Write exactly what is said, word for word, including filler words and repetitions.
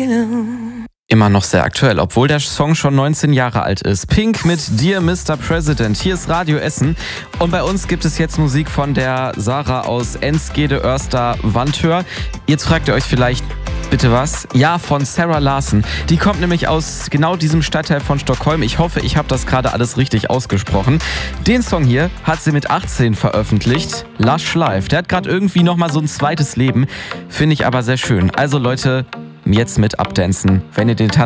Immer noch sehr aktuell, obwohl der Song schon neunzehn Jahre alt ist. Pink mit Dear Mister President. Hier ist Radio Essen. Und bei uns gibt es jetzt Musik von der Sarah aus Enskede, Örster, Wandhör. Jetzt fragt ihr euch vielleicht, bitte was? Ja, von Sarah Larsen. Die kommt nämlich aus genau diesem Stadtteil von Stockholm. Ich hoffe, ich habe das gerade alles richtig ausgesprochen. Den Song hier hat sie mit achtzehn veröffentlicht. Lush Life. Der hat gerade irgendwie nochmal so ein zweites Leben. Finde ich aber sehr schön. Also Leute, jetzt mit abdancen, wenn ihr den Tanz